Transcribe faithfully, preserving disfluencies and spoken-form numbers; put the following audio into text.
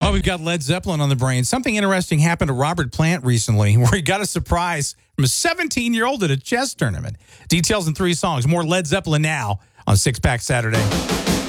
Well, we've got Led Zeppelin on the brain. Something interesting happened to Robert Plant recently where he got a surprise from a seventeen-year-old at a chess tournament. Details in three songs. More Led Zeppelin now on Six Pack Saturday.